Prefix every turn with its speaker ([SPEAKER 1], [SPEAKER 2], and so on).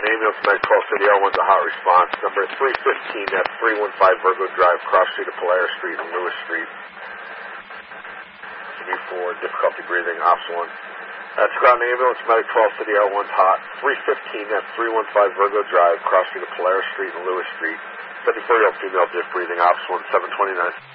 [SPEAKER 1] Scott ambulance, Med 12 City, L1's a hot response. Number 315 at 315 Virgo Drive, cross street of Polaris Street and Lewis Street. CV4, difficulty breathing, Ops 1. Scott ambulance, Medic 12 City, L1's hot. 315 at 315 Virgo Drive, cross street of Polaris Street and Lewis Street. 74-year-old female, diff breathing, Ops 1, 729.